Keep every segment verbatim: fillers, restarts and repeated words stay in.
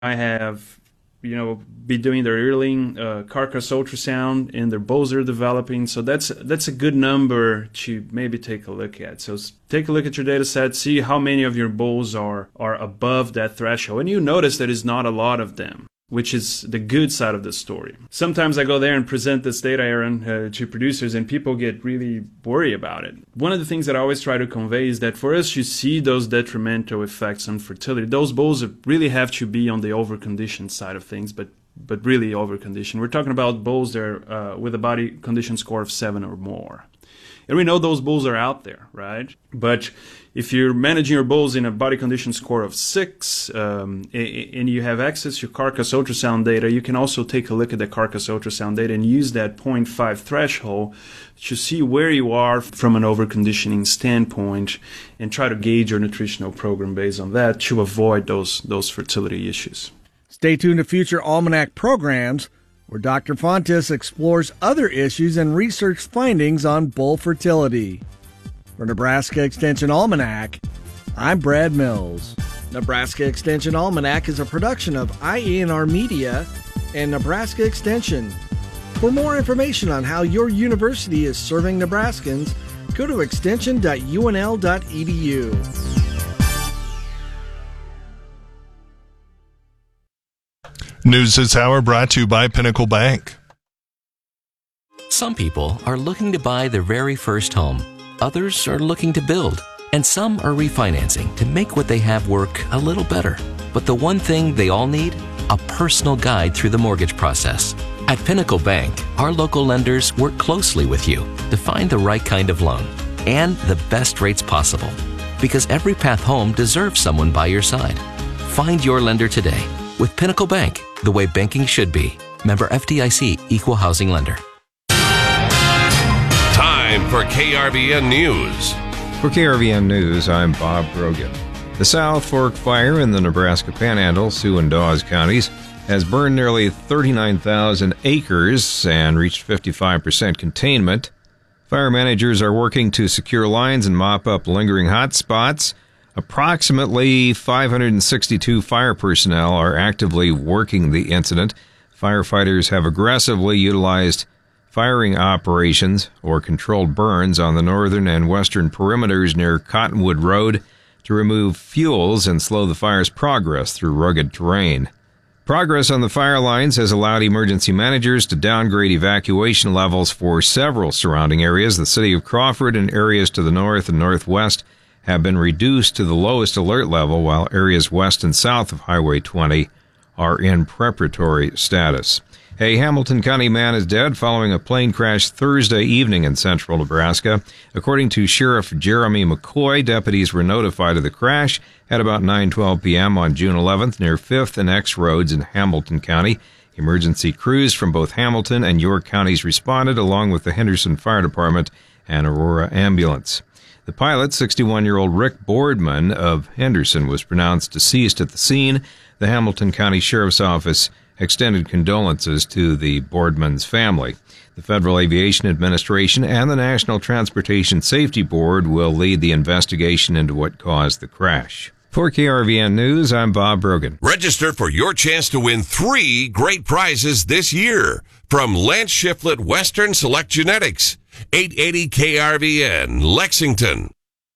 have, you know, be doing their yearling uh, carcass ultrasound, and their bulls are developing. So that's that's a good number to maybe take a look at. So take a look at your data set, see how many of your bulls are are above that threshold, and you notice that it's not a lot of them, which is the good side of the story. Sometimes I go there and present this data, Aaron, uh, to producers, and people get really worried about it. One of the things that I always try to convey is that for us to see those detrimental effects on fertility, those bulls really have to be on the overconditioned side of things, but but really overconditioned. We're talking about bulls that are uh, with a body condition score of seven or more. And we know those bulls are out there, right? But if you're managing your bulls in a body condition score of six, um, and you have access to carcass ultrasound data, you can also take a look at the carcass ultrasound data and use that zero point five threshold to see where you are from an overconditioning standpoint and try to gauge your nutritional program based on that to avoid those, those fertility issues. Stay tuned to future Almanac programs, where Doctor Fontes explores other issues and research findings on bull fertility. For Nebraska Extension Almanac, I'm Brad Mills. Nebraska Extension Almanac is a production of I E N R Media and Nebraska Extension. For more information on how your university is serving Nebraskans, go to extension dot U N L dot E D U. News this hour brought to you by Pinnacle Bank. Some people are looking to buy their very first home. Others are looking to build. And some are refinancing to make what they have work a little better. But the one thing they all need? A personal guide through the mortgage process. At Pinnacle Bank, our local lenders work closely with you to find the right kind of loan and the best rates possible. Because every path home deserves someone by your side. Find your lender today. With Pinnacle Bank, the way banking should be. Member F D I C, Equal Housing Lender. Time for K R V N News. For K R V N News, I'm Bob Brogan. The South Fork Fire in the Nebraska Panhandle, Sioux and Dawes counties, has burned nearly thirty-nine thousand acres and reached fifty-five percent containment. Fire managers are working to secure lines and mop up lingering hot spots. Approximately five hundred sixty-two fire personnel are actively working the incident. Firefighters have aggressively utilized firing operations or controlled burns on the northern and western perimeters near Cottonwood Road to remove fuels and slow the fire's progress through rugged terrain. Progress on the fire lines has allowed emergency managers to downgrade evacuation levels for several surrounding areas. The city of Crawford and areas to the north and northwest have been reduced to the lowest alert level, while areas west and south of Highway twenty are in preparatory status. A Hamilton County man is dead following a plane crash Thursday evening in central Nebraska. According to Sheriff Jeremy McCoy, deputies were notified of the crash at about nine twelve p.m. on June eleventh near fifth and X roads in Hamilton County. Emergency crews from both Hamilton and York counties responded, along with the Henderson Fire Department and Aurora Ambulance. The pilot, sixty-one-year-old Rick Boardman of Henderson, was pronounced deceased at the scene. The Hamilton County Sheriff's Office extended condolences to the Boardman's family. The Federal Aviation Administration and the National Transportation Safety Board will lead the investigation into what caused the crash. For K R V N News, I'm Bob Brogan. Register for your chance to win three great prizes this year from Lance Shiflett Western Select Genetics. eight eighty K R V N, Lexington.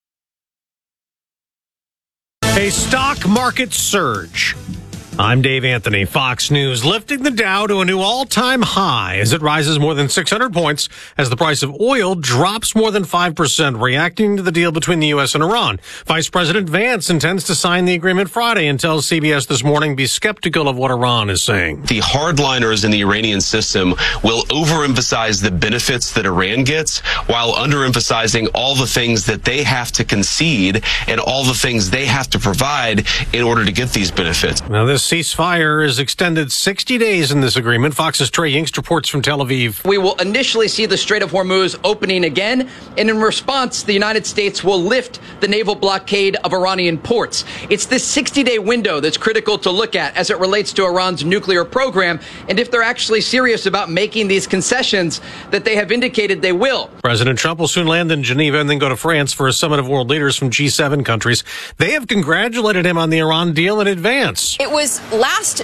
A stock market surge. I'm Dave Anthony. Fox News lifting the Dow to a new all-time high as it rises more than six hundred points as the price of oil drops more than five percent, reacting to the deal between the U S and Iran. Vice President Vance intends to sign the agreement Friday and tells C B S This Morning be skeptical of what Iran is saying. The hardliners in the Iranian system will overemphasize the benefits that Iran gets while underemphasizing all the things that they have to concede and all the things they have to provide in order to get these benefits. Now, this ceasefire is extended sixty days in this agreement. Fox's Trey Yingst reports from Tel Aviv. We will initially see the Strait of Hormuz opening again, and in response, the United States will lift the naval blockade of Iranian ports. It's this sixty-day window that's critical to look at as it relates to Iran's nuclear program, and if they're actually serious about making these concessions that they have indicated they will. President Trump will soon land in Geneva and then go to France for a summit of world leaders from G seven countries. They have congratulated him on the Iran deal in advance. It was this last